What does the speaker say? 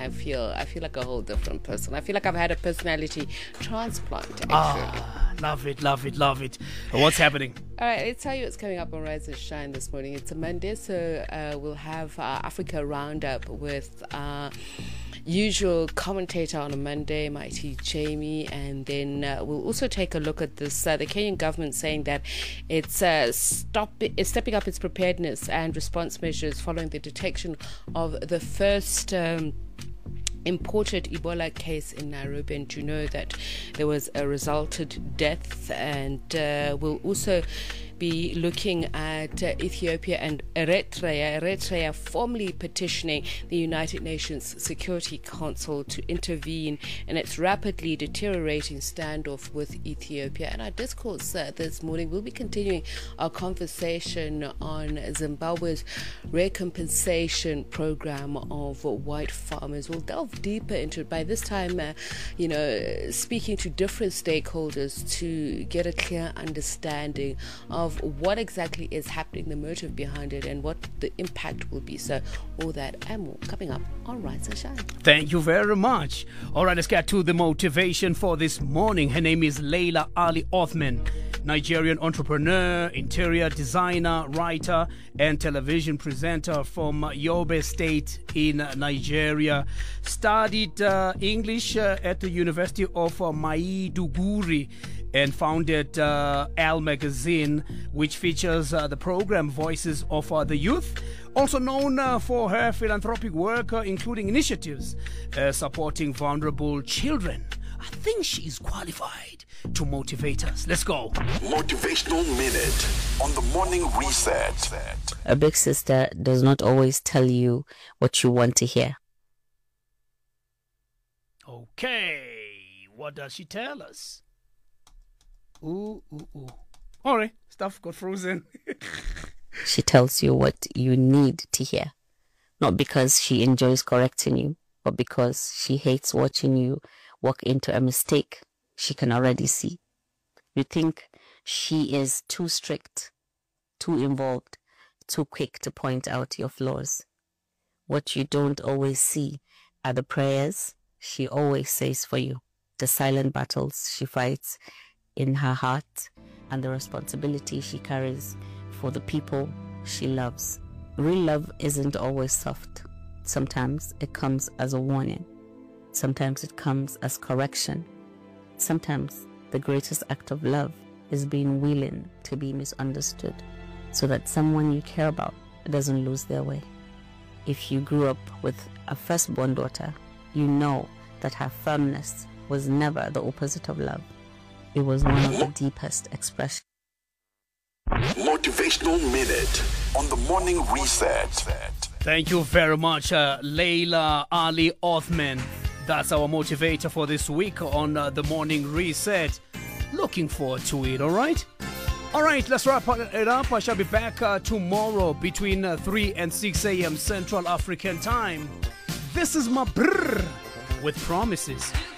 I feel like a whole different person. I feel like I've had a personality transplant, actually. Love it, love it, love it. What's happening? All right, let's tell you what's coming up on Rise and Shine this morning. It's a Monday, so we'll have Africa Roundup with usual commentator on a Monday, Mighty Jamie, and then we'll also take a look at this. The Kenyan government saying that it's stepping up its preparedness and response measures following the detection of the first imported Ebola case in Nairobi, and you know that there was a resultant death. And we'll also be looking at Ethiopia and Eritrea formally petitioning the United Nations Security Council to intervene in its rapidly deteriorating standoff with Ethiopia. And our discourse this morning, we'll be continuing our conversation on Zimbabwe's recompensation program of white farmers. We'll delve deeper into it. By this time, speaking to different stakeholders to get a clear understanding of what exactly is happening, the motive behind it, and what the impact will be. So all that and more coming up on Rise and Shine. Thank you very much. All right, let's get to the motivation for this morning. Her name is Leila Ali Othman, Nigerian entrepreneur, interior designer, writer, and television presenter from Yobe State in Nigeria. Studied English at the University of Maiduguri and founded Elle Magazine, which features the program Voices of the Youth. Also known for her philanthropic work, including initiatives supporting vulnerable children. I think she's qualified to motivate us. Let's go. Motivational Minute on the Morning Reset. A big sister does not always tell you what you want to hear. Okay, what does she tell us? Ooh. All right, stuff got frozen. She tells you what you need to hear. Not because she enjoys correcting you, but because she hates watching you walk into a mistake she can already see. You think she is too strict, too involved, too quick to point out your flaws. What you don't always see are the prayers she always says for you, the silent battles she fights in her heart, and the responsibility she carries for the people she loves. Real love isn't always soft. Sometimes it comes as a warning. Sometimes it comes as correction. Sometimes the greatest act of love is being willing to be misunderstood so that someone you care about doesn't lose their way. If you grew up with a firstborn daughter, you know that her firmness was never the opposite of love. It was one of the deepest expressions. Motivational Minute on the Morning Reset. Thank you very much, Leila Ali Othman. That's our motivator for this week on the Morning Reset. Looking forward to it, all right? All right, let's wrap it up. I shall be back tomorrow between 3 and 6 a.m. Central African Time. This is my brrr with promises.